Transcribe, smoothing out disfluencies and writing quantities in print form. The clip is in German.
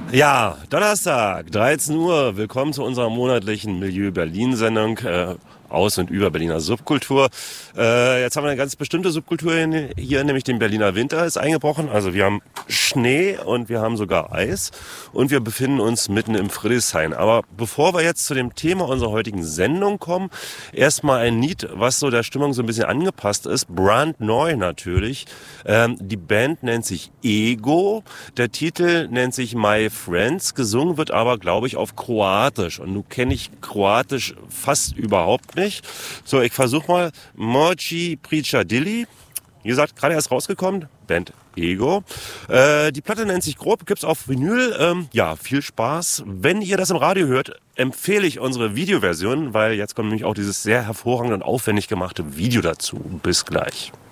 Ja, Donnerstag, 13 Uhr. Willkommen zu unserer monatlichen Milieu Berlin-Sendung aus und über Berliner Subkultur. Jetzt haben wir eine ganz bestimmte Subkultur hier, nämlich den Berliner Winter ist eingebrochen. Also wir haben Schnee und wir haben sogar Eis und wir befinden uns mitten im Friedrichshain. Aber bevor wir jetzt zu dem Thema unserer heutigen Sendung kommen, erstmal ein Lied, was so der Stimmung so ein bisschen angepasst ist. Brandneu natürlich. Die Band nennt sich Ego. Der Titel nennt sich My Friends. Gesungen wird aber, glaube ich, auf Kroatisch. Und nun kenne ich Kroatisch fast überhaupt nicht. So, ich versuche mal. Moji Pričadili. Wie gesagt, gerade erst rausgekommen. Band Ego. Die Platte nennt sich Grob, gibt's auf Vinyl. Ja, viel Spaß. Wenn ihr das im Radio hört, empfehle ich unsere Videoversion, weil jetzt kommt nämlich auch dieses sehr hervorragende und aufwendig gemachte Video dazu. Bis gleich.